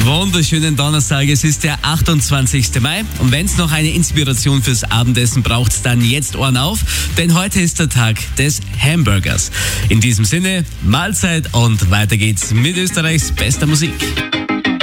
Wunderschönen Donnerstag, es ist der 28. Mai und wenn es noch eine Inspiration fürs Abendessen braucht, dann jetzt Ohren auf, denn heute ist der Tag des Hamburgers. In diesem Sinne, Mahlzeit und weiter geht's mit Österreichs bester Musik.